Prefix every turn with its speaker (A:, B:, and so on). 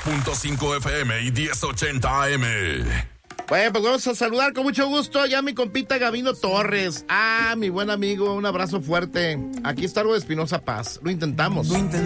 A: 92.5 FM y 1080 AM.
B: Bueno, pues vamos a saludar con mucho gusto ya a mi compita Gabino Torres. Mi buen amigo, un abrazo fuerte. Aquí está Algo de Espinosa Paz. Lo intentamos.